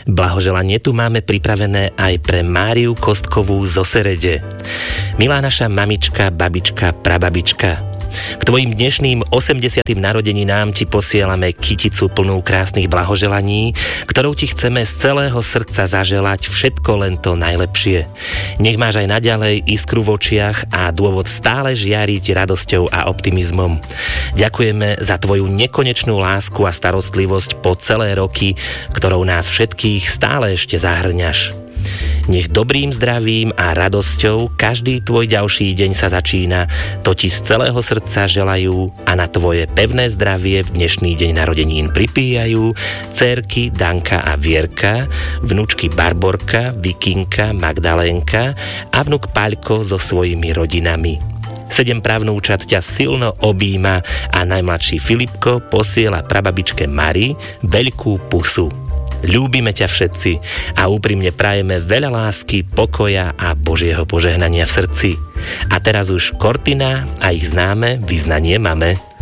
Blahoželanie tu máme pripravené aj pre Máriu Kostkovú zo Serede. Milá naša mamička, babička, prababička, k tvojim dnešným 80. narodeninám ti posielame kyticu plnú krásnych blahoželaní, ktorou ti chceme z celého srdca zaželať všetko len to najlepšie. Nech máš aj naďalej iskru v očiach a dôvod stále žiariť radosťou a optimizmom. Ďakujeme za tvoju nekonečnú lásku a starostlivosť po celé roky, ktorou nás všetkých stále ešte zahrňaš. Nech dobrým zdravím a radosťou každý tvoj ďalší deň sa začína, to ti z celého srdca želajú a na tvoje pevné zdravie v dnešný deň narodenín pripíjajú dcérky Danka a Vierka, vnučky Barborka, Vikinka, Magdalénka a vnuk Paľko so svojimi rodinami. 7 pravnúčat ťa silno objíma a najmladší Filipko posiela prababičke Mari veľkú pusu. Ľúbime ťa všetci a úprimne prajeme veľa lásky, pokoja a Božieho požehnania v srdci. A teraz už Cortina a ich známe Vyznanie máme.